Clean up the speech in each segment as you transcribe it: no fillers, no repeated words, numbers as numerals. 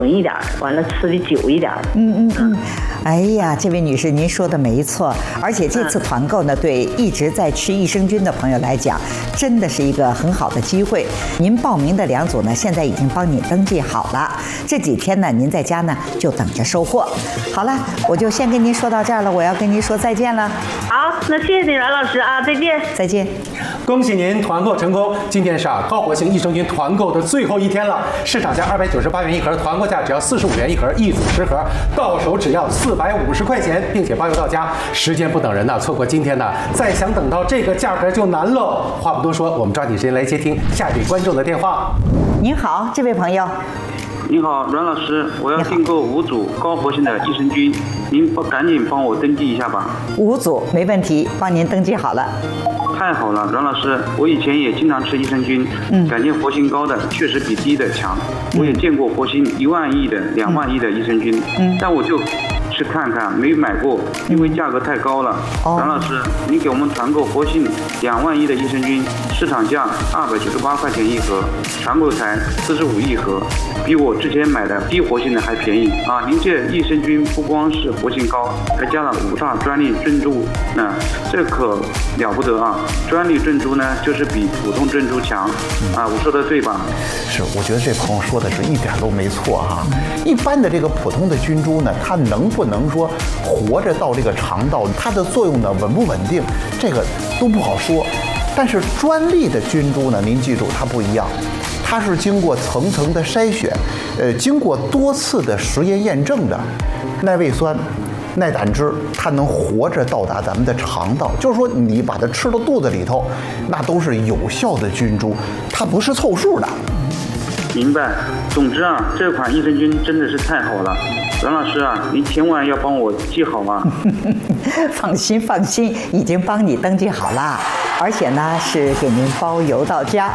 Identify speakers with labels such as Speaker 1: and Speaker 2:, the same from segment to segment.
Speaker 1: 一点，完了吃的久一点。
Speaker 2: 哎呀，这位女士，您说的没错，而且这次团购呢，对一直在吃益生菌的朋友来讲，真的是一个很好的机会。您报名的2组呢，现在已经帮你登记好了，这几天呢，您在家呢就等着收货。好了，我就先跟您说到这儿了，我要跟您说再见了。
Speaker 1: 好，那谢谢你阮老师啊，再见。
Speaker 2: 再见。
Speaker 3: 恭喜您团购成功！今天是高活性益生菌团购的最后一天了，市场价298元一盒，团购价只要45元一盒，1组10盒，到手只要450块钱，并且包邮到家。时间不等人呐，错过今天呢，再想等到这个价格就难喽。话不多说，我们抓紧时间来接听下一位观众的电话。
Speaker 2: 您好，这位朋友。
Speaker 4: 你好，阮老师，我要订购5组高活性的益生菌，您赶紧帮我登记一下吧。
Speaker 2: 5组没问题，帮您登记好了。
Speaker 4: 太好了，阮老师，我以前也经常吃益生菌，感觉活性高的确实比低的强。我也见过活性1万亿的、2万亿的益生菌，但我就去看看，没买过，因为价格太高了。阮老师，你给我们团购活性2万亿的益生菌，市场价298块钱一盒，团购才45亿盒，比我之前买的低活性的还便宜啊！您这益生菌不光是活性高，还加了5大专利珍珠，这可了不得啊！专利珍珠呢，就是比普通珍珠强啊！我说的对吧？
Speaker 5: 是，我觉得这朋友说的是一点都没错哈。一般的这个普通的菌株呢，它能不能说活着到这个肠道，它的作用呢稳不稳定，这个都不好说。但是专利的菌株呢，您记住它不一样，它是经过层层的筛选，经过多次的实验验证的，耐胃酸、耐胆汁，它能活着到达咱们的肠道。就是说，你把它吃到肚子里头，那都是有效的菌株，它不是凑数的。
Speaker 4: 明白。总之啊，这款益生菌真的是太好了，阮老师啊，您千万要帮我记好啊。
Speaker 2: 放心放心，已经帮你登记好了，而且呢是给您包邮到家。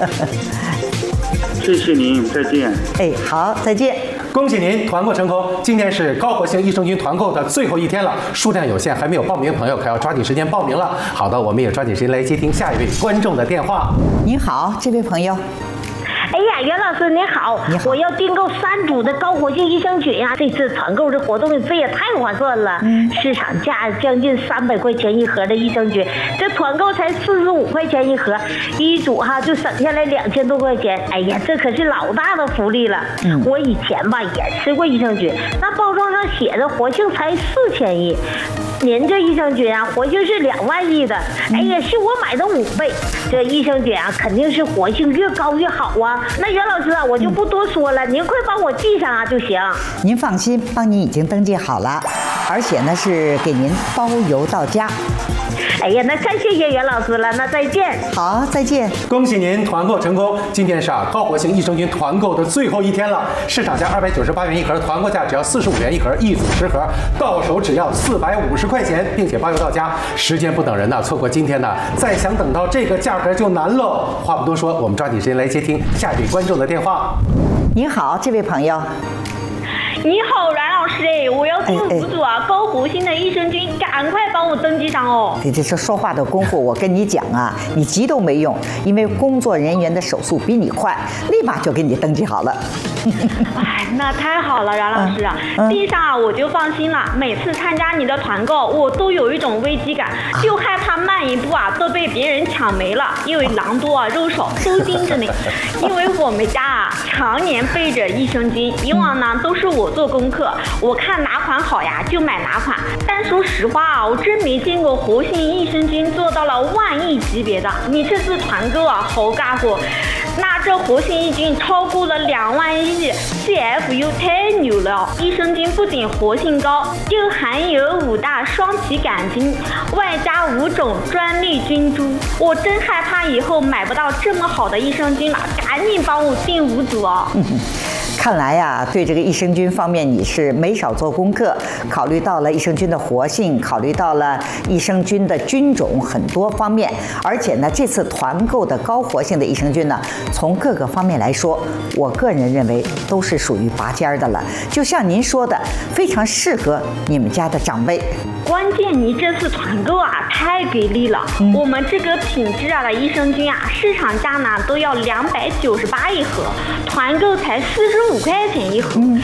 Speaker 4: 谢谢您，再见。
Speaker 2: 哎，好，再见。
Speaker 3: 恭喜您团购成功！今天是高活性益生菌团购的最后一天了，数量有限，还没有报名的朋友可要抓紧时间报名了。好的，我们也抓紧时间来接听下一位观众的电话。
Speaker 2: 您好，这位朋友。
Speaker 1: 哎呀，袁老师您好，我要订购3组的高活性益生菌啊！这次团购这活动费也太划算了，市场价将近300块钱一盒的益生菌，这团购才45块钱一盒，1组就省下来2000多块钱。哎呀，这可是老大的福利了。我以前吧也吃过益生菌，那包装上写着活性才4000亿。您这益生菌啊，活性是2万亿的，哎呀，是我买的5倍。这益生菌啊，肯定是活性越高越好啊。那袁老师啊，我就不多说了，您快帮我记上啊就行。
Speaker 2: 您放心，帮您已经登记好了，而且呢是给您包邮到家。
Speaker 1: 哎呀，那太谢谢袁老师了，那再见。
Speaker 2: 好，再见。
Speaker 3: 恭喜您团购成功！今天是高活性益生菌团购的最后一天了，市场价298元一盒，团购价只要45元一盒，1组10盒，到手只要450块钱，并且包邮到家。时间不等人呐，错过今天呢，再想等到这个价格就难喽。话不多说，我们抓紧时间来接听下一位观众的电话。
Speaker 2: 您好，这位朋友。
Speaker 6: 你好，阮老师，我要订5组高活性的益生菌，赶快帮我登记上哦。
Speaker 2: 这说话的功夫，我跟你讲啊，你急都没用，因为工作人员的手速比你快，立马就给你登记好了。
Speaker 6: 哎，那太好了，阮老师，订上我就放心了。每次参加你的团购，我都有一种危机感，就害怕慢一步都被别人抢没了，因为狼多肉少都盯着你。因为我们家常年备着益生菌，以往呢都是我做功课，我看哪款好呀就买哪款。但说实话我真没见过活性益生菌做到了1万亿级别的。你这次团购好家伙！那这活性益菌超过了2万亿 CFU， 太牛了！益生菌不仅活性高，又含有5大双歧杆菌，外加5种专利菌株。我真害怕以后买不到这么好的益生菌了，赶紧帮我订5组哦。
Speaker 2: 看来呀，对这个益生菌方面你是没少做功课，考虑到了益生菌的活性，考虑到了益生菌的菌种很多方面，而且呢，这次团购的高活性的益生菌呢，从各个方面来说，我个人认为都是属于拔尖的了。就像您说的，非常适合你们家的长辈。
Speaker 6: 关键你这次团购太给力了，我们这个品质的益生菌市场价呢都要298一盒，团购才45 15块钱一盒，